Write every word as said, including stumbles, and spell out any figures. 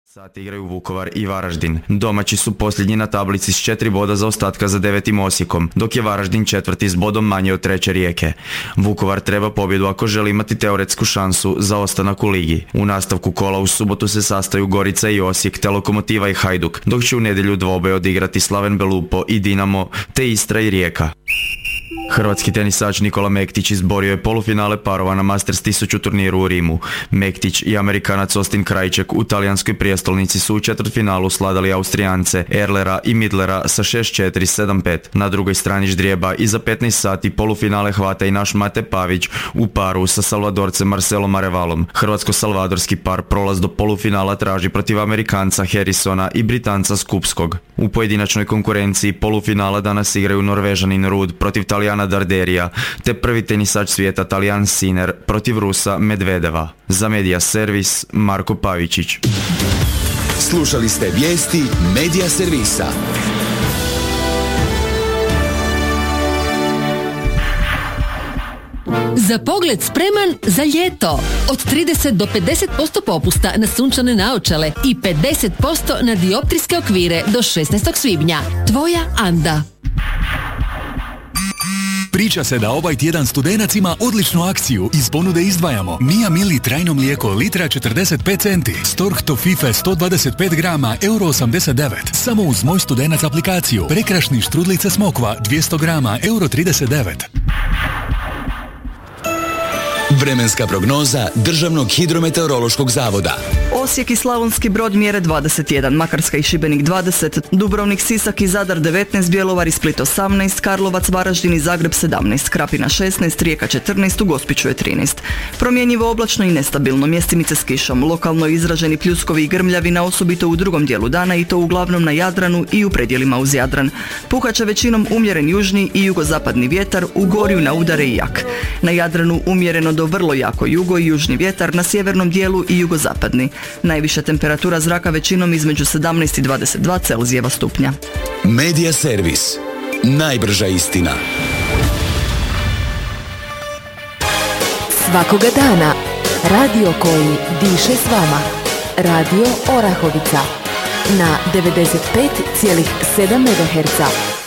Sad igraju Vukovar i Varaždin. Domaći su posljednji na tablici s četiri boda zaostatka za devetim Osijekom, dok je Varaždin četvrti s bodom manje od treće Rijeke. Vukovar treba pobjedu ako želi imati teoretsku šansu za ostanak u ligi. U nastavku kola u subotu se sastaju Gorica i Osijek, te Lokomotiva i Hajduk, dok će u nedjelju dvoboj odigrati Slaven Belupo i Dinamo, te Istra i Rijeka. Hrvatski tenisač Nikola Mektić izborio je polufinale parova na Masters tisuću turniru u Rimu. Mektić i Amerikanac Austin Krajček u talijanskoj prijestolnici su u četvrtfinalu sladali Austrijance Erlera i Midlera sa šest četiri sedam pet. Na drugoj strani ždrijeba i za petnaest sati polufinale hvata i naš Mate Pavić u paru sa Salvadorcem Marcelom Arevalom. Hrvatsko-salvadorski par prolaz do polufinala traži protiv Amerikanca Harrisona i Britanca Skupskog. U pojedinačnoj konkurenciji polufinala danas igraju Norvežanin Rud protiv Talijana Darderija, te prvi tenisač svijeta Talijan Sinner protiv Rusa Medvedeva. Za Medija Servis, Marko Pavičić. Slušali ste vijesti Medija Servisa. Za pogled spreman za ljeto. Od trideset do pedeset posto popusta na sunčane naočale i pedeset posto na dioptrijske okvire do šesnaestog svibnja. Tvoja Anda. Priča se da ovaj tjedan Studenac ima odličnu akciju. Iz ponude izdvajamo Mia Mili trajno mlijeko litra četrdeset pet centi, Stork Tofife sto dvadeset pet grama euro osamdeset devet. Samo uz Moj Studenac aplikaciju. Prekrašni štrudlice smokva dvjesto grama euro trideset devet. Vremenska prognoza Državnog hidrometeorološkog zavoda. Osijek i Slavonski Brod mjere dvadeset jedan, Makarska i Šibenik dvadeset, Dubrovnik, Sisak i Zadar devetnaest, Bjelovar i Split osamnaest, Karlovac, Varaždin i Zagreb sedamnaest, Krapina šesnaest, Rijeka četrnaest, u Gospiću je trinaest. Promjenjivo oblačno i nestabilno, mjestimice s kišom, lokalno izraženi pljuskovi i grmljavina, osobito u drugom dijelu dana i to uglavnom na Jadranu i u predjelima uz Jadran. Puhaće većinom umjeren južni i jugozapadni vjetar, u gorju na udare i jak. Na Jadranu umjereno do vrlo jako jugo i južni vjetar, na sjevernom dijelu i jugozapadni. Najviša temperatura zraka većinom između sedamnaest i dvadeset dva Celzijeva stupnja. Medija Servis. Najbrža istina. Svakoga dana radio koji diše s vama. Radio Orahovica na devedeset pet zarez sedam megaherca.